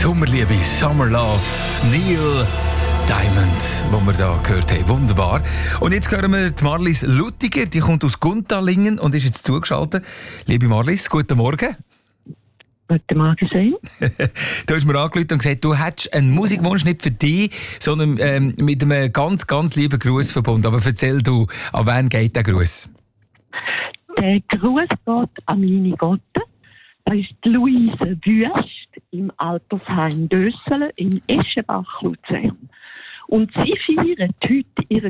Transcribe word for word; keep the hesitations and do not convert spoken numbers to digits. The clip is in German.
Sommerliebe, Summer Love, Neil Diamond, wo wir da gehört haben. Wunderbar. Und jetzt hören wir die Marlies Luttiger, die kommt aus Guntalingen und ist jetzt zugeschaltet. Liebe Marlies, guten Morgen. Guten Morgen, Sein. Du hast mir angerufen und gesagt, du hättest einen Musikwunsch nicht für dich, sondern ähm, mit einem ganz, ganz lieben Gruß verbunden. Aber erzähl du, an wen geht der Gruß? Der Gruß geht an meine Gotte. Das ist die Luise Wüst im Altersheim Dösselen in Eschenbach, Luzern. Und sie feiert heute ihren